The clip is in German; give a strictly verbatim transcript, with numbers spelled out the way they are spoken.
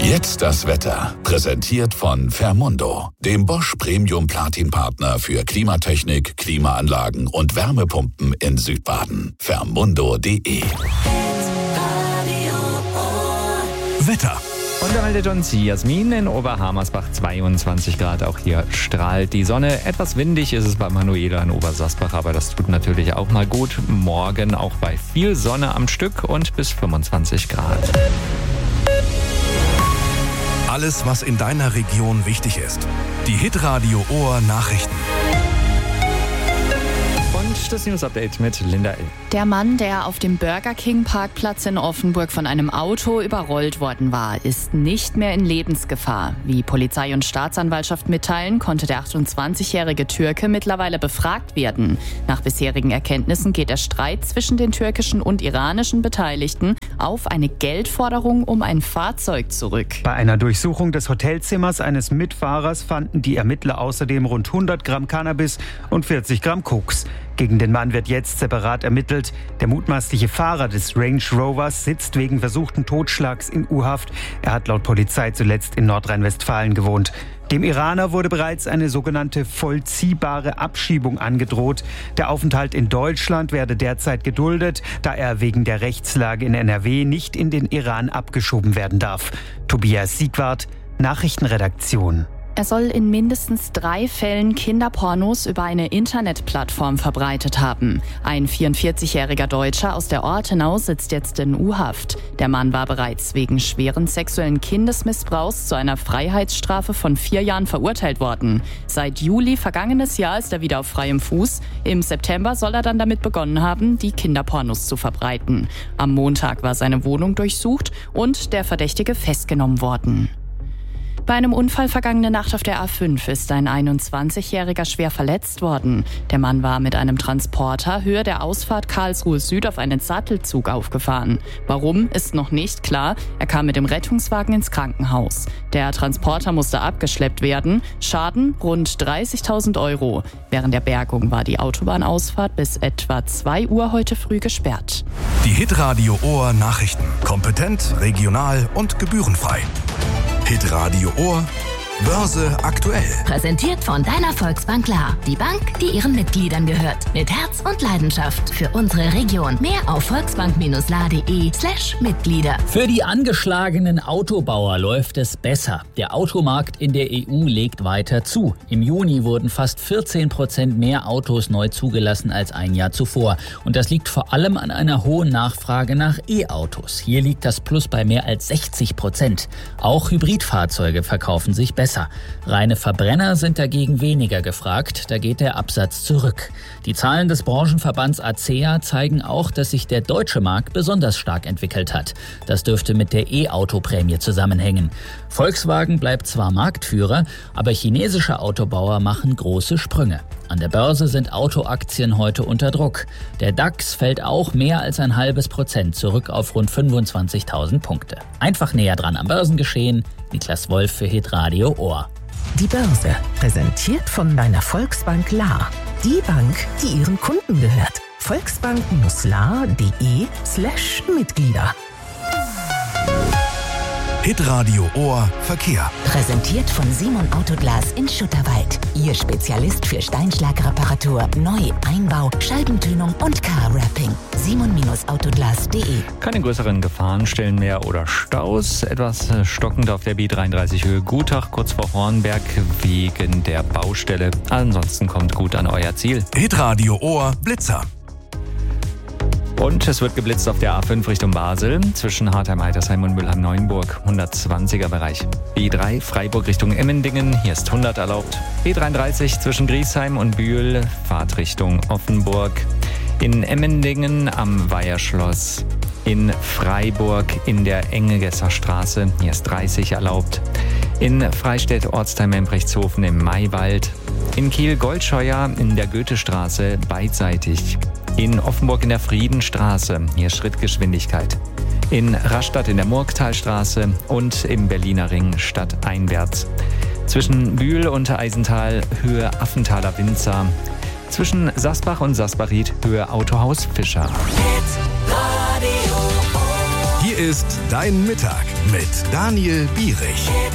Jetzt das Wetter. Präsentiert von Fermundo, dem Bosch Premium Platin Partner für Klimatechnik, Klimaanlagen und Wärmepumpen in Südbaden. Fermundo punkt de. Wetter. Und da meldet uns Jasmin in Oberhammersbach, zweiundzwanzig Grad. Auch hier strahlt die Sonne. Etwas windig ist es bei Manuela in Obersasbach, aber das tut natürlich auch mal gut. Morgen auch bei viel Sonne am Stück und bis fünfundzwanzig Grad. Alles, was in deiner Region wichtig ist. Die Hitradio Ohr Nachrichten. Und das News-Update mit Linda L. Der Mann, der auf dem Burger King Parkplatz in Offenburg von einem Auto überrollt worden war, ist nicht mehr in Lebensgefahr. Wie Polizei und Staatsanwaltschaft mitteilen, konnte der achtundzwanzigjährige Türke mittlerweile befragt werden. Nach bisherigen Erkenntnissen geht der Streit zwischen den türkischen und iranischen Beteiligten auf eine Geldforderung um ein Fahrzeug zurück. Bei einer Durchsuchung des Hotelzimmers eines Mitfahrers fanden die Ermittler außerdem rund hundert Gramm Cannabis und vierzig Gramm Koks. Gegen den Mann wird jetzt separat ermittelt. Der mutmaßliche Fahrer des Range Rovers sitzt wegen versuchten Totschlags in U-Haft. Er hat laut Polizei zuletzt in Nordrhein-Westfalen gewohnt. Dem Iraner wurde bereits eine sogenannte vollziehbare Abschiebung angedroht. Der Aufenthalt in Deutschland werde derzeit geduldet, da er wegen der Rechtslage in N R W nicht in den Iran abgeschoben werden darf. Tobias Siegwart, Nachrichtenredaktion. Er soll in mindestens drei Fällen Kinderpornos über eine Internetplattform verbreitet haben. Ein vierundvierzigjähriger Deutscher aus der Ortenau sitzt jetzt in U-Haft. Der Mann war bereits wegen schweren sexuellen Kindesmissbrauchs zu einer Freiheitsstrafe von vier Jahren verurteilt worden. Seit Juli vergangenes Jahr ist er wieder auf freiem Fuß. Im September soll er dann damit begonnen haben, die Kinderpornos zu verbreiten. Am Montag war seine Wohnung durchsucht und der Verdächtige festgenommen worden. Bei einem Unfall vergangene Nacht auf der A fünf ist ein einundzwanzigjähriger schwer verletzt worden. Der Mann war mit einem Transporter Höhe der Ausfahrt Karlsruhe Süd auf einen Sattelzug aufgefahren. Warum, ist noch nicht klar. Er kam mit dem Rettungswagen ins Krankenhaus. Der Transporter musste abgeschleppt werden. Schaden rund dreißigtausend Euro. Während der Bergung war die Autobahnausfahrt bis etwa zwei Uhr heute früh gesperrt. Die Hitradio Ohr Nachrichten. Kompetent, regional und gebührenfrei. Hitradio Ohr, Börse aktuell. Präsentiert von deiner Volksbank Klar. Die Bank, die ihren Mitgliedern gehört. Mit Herz und Leidenschaft für unsere Region. Mehr auf volksbank-la.de slash Mitglieder. Für die angeschlagenen Autobauer läuft es besser. Der Automarkt in der E U legt weiter zu. Im Juni wurden fast vierzehn Prozent mehr Autos neu zugelassen als ein Jahr zuvor. Und das liegt vor allem an einer hohen Nachfrage nach E-Autos. Hier liegt das Plus bei mehr als sechzig Prozent. Auch Hybridfahrzeuge verkaufen sich besser. Reine Verbrenner sind dagegen weniger gefragt, da geht der Absatz zurück. Die Zahlen des Branchenverbands A C E A zeigen auch, dass sich der deutsche Markt besonders stark entwickelt hat. Das dürfte mit der E-Auto-Prämie zusammenhängen. Volkswagen bleibt zwar Marktführer, aber chinesische Autobauer machen große Sprünge. An der Börse sind Autoaktien heute unter Druck. Der DAX fällt auch mehr als ein halbes Prozent zurück auf rund fünfundzwanzigtausend Punkte. Einfach näher dran am Börsengeschehen. Niklas Wolf für Hitradio Ohr. Die Börse, präsentiert von deiner Volksbank Klar. Die Bank, die ihren Kunden gehört. volksbank-la.de slash Mitglieder. Hitradio Ohr Verkehr. Präsentiert von Simon Autoglas in Schutterwald. Ihr Spezialist für Steinschlagreparatur, Neu-, Einbau, Scheibentönung und Car-Wrapping. simon-autoglas punkt de. Keine größeren Gefahrenstellen mehr oder Staus. Etwas stockend auf der B dreiunddreißig Höhe Gutach, kurz vor Hornberg, wegen der Baustelle. Ansonsten kommt gut an euer Ziel. Hitradio Ohr Blitzer. Und es wird geblitzt auf der A fünf Richtung Basel, zwischen Hartheim-Eitersheim und Mülheim-Neuenburg, hundertzwanziger Bereich. B drei Freiburg Richtung Emmendingen, hier ist hundert erlaubt. B dreiunddreißig zwischen Griesheim und Bühl, Fahrtrichtung Offenburg. In Emmendingen am Weiherschloss. In Freiburg in der Engegesser Straße, hier ist dreißig erlaubt. In Freistädt-Ortsteil-Membrechtshofen im Maywald. In Kiel-Goldscheuer in der Goethestraße beidseitig. In Offenburg in der Friedenstraße, hier Schrittgeschwindigkeit. In Rastatt in der Murgtalstraße und im Berliner Ring stadteinwärts. Zwischen Bühl und Eisental Höhe Affenthaler Winzer. Zwischen Sasbach und Sasbachried Höhe Autohaus Fischer. Hier Hier ist Dein Mittag mit Daniel Bierich.